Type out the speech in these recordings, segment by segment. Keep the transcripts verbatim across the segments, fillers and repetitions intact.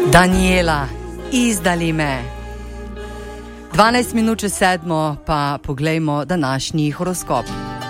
Daniela, izdali me. dvanajst minut čez sedmo, pa poglejmo današnji horoskop.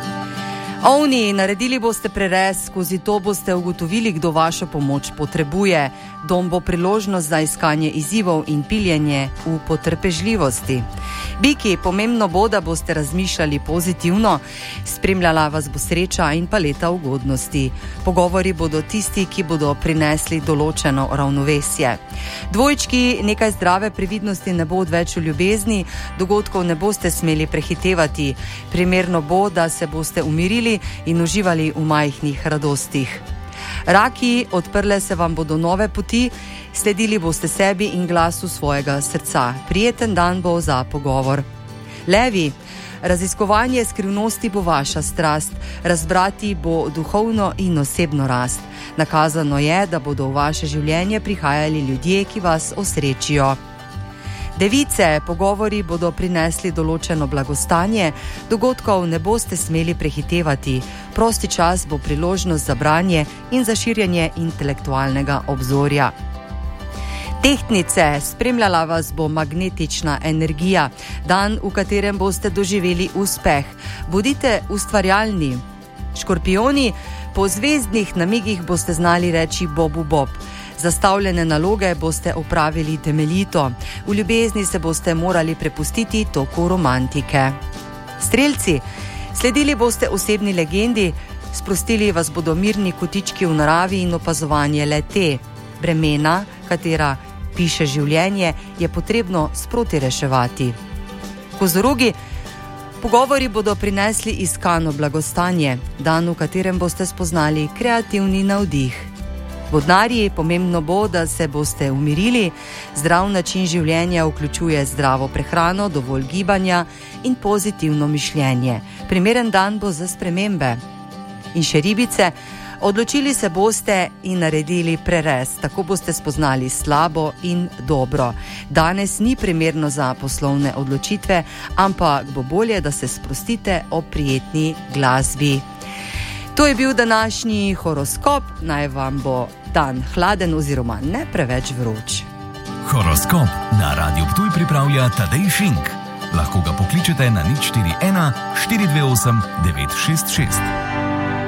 Ovni, naredili boste prerez, skozi to boste ugotovili, kdo vašo pomoč potrebuje. Dom bo priložnost za iskanje izzivov in piljenje v potrpežljivosti. Biki, pomembno bo, da boste razmišljali pozitivno, spremljala vas bo sreča in paleta ugodnosti. Pogovori bodo tisti, ki bodo prinesli določeno ravnovesje. Dvojčki, nekaj zdrave previdnosti ne bo odveč v ljubezni, dogodkov ne boste smeli prehitevati. Primerno bo, da se boste umirili in uživali v majhnih radostih. Raki, odprle se vam bodo nove poti, sledili boste sebi in glasu svojega srca. Prijeten dan bo za pogovor. Levi, raziskovanje skrivnosti bo vaša strast, razbrati bo duhovno in osebno rast. Nakazano je, da bodo v vaše življenje prihajali ljudje, ki vas osrečijo. Device, pogovori bodo prinesli določeno blagostanje, dogodkov ne boste smeli prehitevati. Prosti čas bo priložnost za branje in za širjenje intelektualnega obzorja. Tehtnice, spremljala vas bo magnetična energija, dan, v katerem boste doživeli uspeh. Bodite ustvarjalni. Škorpijoni, po zvezdnih namigih boste znali reči bobu bob. Zastavljene naloge boste opravili temeljito. V ljubezni se boste morali prepustiti toku romantike. Strelci, sledili boste osebni legendi, sprostili vas bodo mirni kotički v naravi in opazovanje le te. Bremena, katera piše življenje, je potrebno sproti reševati. Kozorogi, pogovori bodo prinesli iskano blagostanje, dan, v katerem boste spoznali kreativni navdih. Vodnarji, pomembno bo, da se boste umirili. Zdrav način življenja vključuje zdravo prehrano, dovolj gibanja in pozitivno mišljenje. Primeren dan bo za spremembe. In še ribice, odločili se boste in naredili prerez, tako boste spoznali slabo in dobro. Danes ni primerno za poslovne odločitve, ampak bo bolje, da se sprostite ob prijetni glasbi. To je bil današnji horoskop, naj vam bo dan hladen oziroma ne preveč vroč. Horoskop na Radiu Ptuj pripravlja Tadej Šink. Lahko ga pokličete na nič štiri ena štiri dve osem devet šest šest.